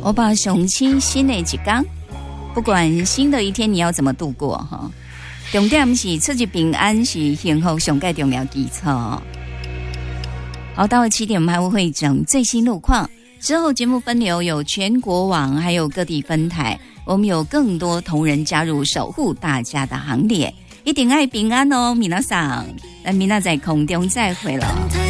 我把上新新的一天，不管新的一天你要怎么度过哈，重点是出入平安是幸福上最重要基础。好，到了7点我们还会整最新路况，之后节目分流有全国网还有各地分台，我们有更多同仁加入守护大家的行列，一定爱平安哦，皆さん，那明仔在空中再会了。